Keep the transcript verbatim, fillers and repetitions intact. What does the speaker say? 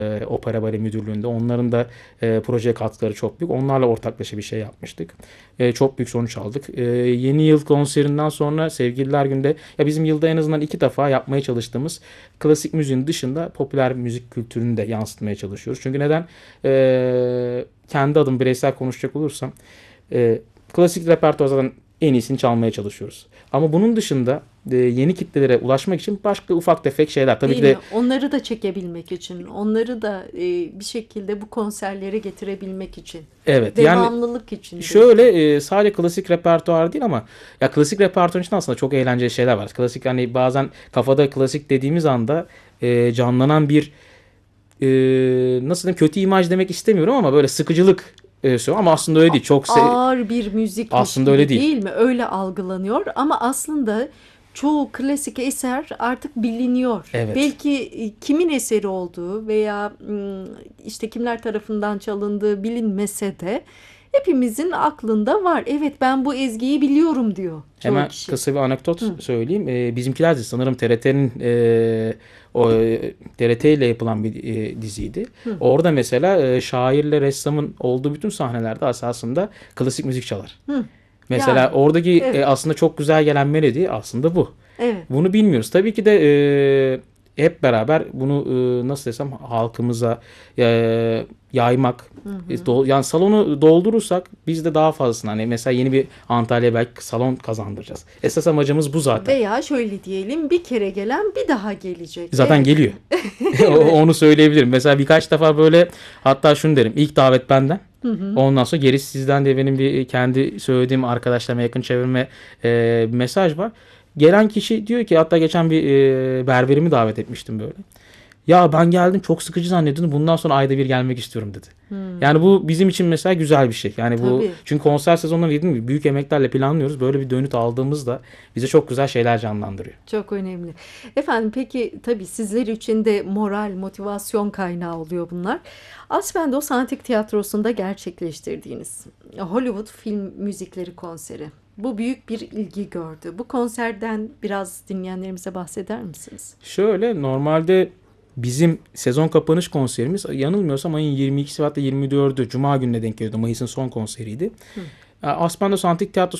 e, Opera Bale Müdürlüğü'nde. Onların da e, projeye katkıları çok büyük. Onlarla ortaklaşa bir şey yapmıştık. E, çok büyük sonuç aldık. E, yeni yıl konserinden sonra Sevgililer Günü'nde ya bizim yılda en azından iki defa yapmaya çalıştığımız klasik müziğin dışında popüler müzik kültürünü de yansıtmaya çalışıyoruz. Çünkü neden? E, kendi adım bireysel konuşacak olursam e, klasik repertuar zaten en iyisini çalmaya çalışıyoruz. Ama bunun dışında e, yeni kitlelere ulaşmak için başka ufak tefek şeyler. Tabii Değil ki de mi? Onları da çekebilmek için, onları da e, bir şekilde bu konserlere getirebilmek için, evet yani devamlılık için şöyle belki. e, sadece klasik repertuar değil ama ya klasik repertuar için aslında çok eğlenceli şeyler var. Klasik hani bazen kafada klasik dediğimiz anda e, canlanan bir e, nasıl diyeyim kötü imaj demek istemiyorum ama böyle sıkıcılık e, söylüyorum ama aslında öyle değil. Çok se- Ağır bir müzikmiş aslında öyle gibi değil. değil mi? Öyle algılanıyor ama aslında çoğu klasik eser artık biliniyor. Evet. Belki e, kimin eseri olduğu veya m, işte kimler tarafından çalındığı bilinmese de hepimizin aklında var. Evet, ben bu ezgiyi biliyorum diyor çoğu Hemen kişi. kısa bir anekdot Hı. söyleyeyim. Ee, bizimkiler de sanırım T R T'nin e, o e, T R T ile yapılan bir e, diziydi. Hı. Orada mesela e, şairle ressamın olduğu bütün sahnelerde esasında klasik müzik çalar. Hı. Mesela Yani oradaki e, evet, aslında çok güzel gelen melodi aslında bu. evet. Bunu bilmiyoruz. Tabii ki de e, hep beraber bunu e, nasıl desem halkımıza e, yaymak. Hı E, hı. do- yani salonu doldurursak biz de daha fazlasını hani mesela yeni bir Antalya belki salon kazandıracağız. Esas amacımız bu zaten. Veya şöyle diyelim, bir kere gelen bir daha gelecek. Zaten Evet. geliyor. O- Evet. Onu söyleyebilirim. Mesela birkaç defa böyle hatta şunu derim. İlk davet benden. Hı hı. Ondan sonra gerisi sizden diye benim bir kendi söylediğim arkadaşlarıma yakın çevreme e, bir mesaj var. Gelen kişi diyor ki hatta geçen bir e, berberimi davet etmiştim böyle. Ya ben geldim çok sıkıcı zannediyordum. Bundan sonra ayda bir gelmek istiyorum dedi. Yani Hmm. bu bizim için mesela güzel bir şey. Yani bu Tabii. çünkü konser sezonları dediğim gibi büyük emeklerle planlıyoruz. Böyle bir dönüt aldığımızda bize çok güzel şeyler canlandırıyor. Çok önemli. Efendim, peki tabii sizler için de moral, motivasyon kaynağı oluyor bunlar. Aspendos Antik Tiyatrosu'nda gerçekleştirdiğiniz Hollywood film müzikleri konseri. Bu büyük bir ilgi gördü. Bu konserden biraz dinleyenlerimize bahseder misiniz? Şöyle normalde bizim sezon kapanış konserimiz yanılmıyorsam ayın yirmi ikisi hatta yirmi dördü Cuma gününe denk geliyordu. Mayıs'ın son konseriydi. Hı. Aspendos Antik Tiyatrosu